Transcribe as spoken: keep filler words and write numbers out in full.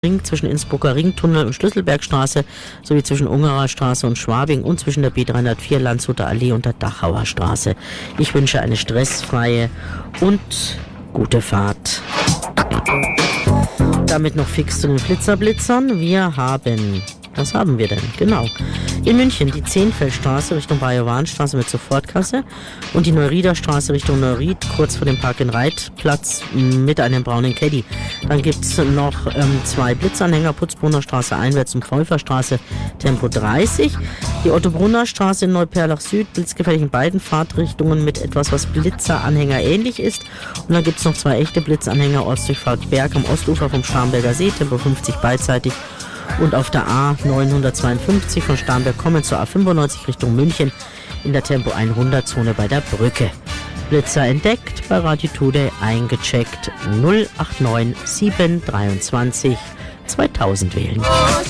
Ring zwischen Innsbrucker Ringtunnel und Schlüsselbergstraße sowie zwischen Ungerer Straße und Schwabing und zwischen der B dreihundertvier Landshuter Allee und der Dachauer Straße. Ich wünsche eine stressfreie und gute Fahrt. Damit noch fix zu den Flitzerblitzern. Wir haben, was haben wir denn? Genau. In München die Zehnfeldstraße Richtung Bayer-Wahn-Straße mit Sofortkasse und die Neurieder Straße Richtung Neuried, kurz vor dem Park-and-Ride-Platz mit einem braunen Caddy. Dann gibt es noch ähm, zwei Blitzanhänger, Putzbrunner Straße einwärts und Käuferstraße, Tempo dreißig. Die Otto-Brunner Straße in Neuperlach Süd, blitzgefährlich in beiden Fahrtrichtungen mit etwas, was Blitzeranhänger ähnlich ist. Und dann gibt es noch zwei echte Blitzanhänger, Ortsdurchfahrt Berg am Ostufer vom Starnberger See, Tempo fünfzig beidseitig. Und auf der A neunhundertzweiundfünfzig von Starnberg kommen zur A fünfundneunzig Richtung München in der Tempo hundert Zone bei der Brücke. Blitzer entdeckt, bei Radio Today eingecheckt null acht neun sieben zwei drei zweitausend wählen.